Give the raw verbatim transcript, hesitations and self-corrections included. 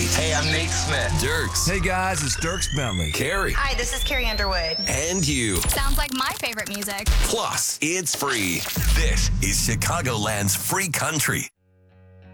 Nate. Hey, I'm Nate Smith. Dirks. Hey guys, it's Dirks Bentley. Carrie. Hi, this is Carrie Underwood. And you. Sounds like my favorite music. Plus, it's free. This is Chicagoland's free country.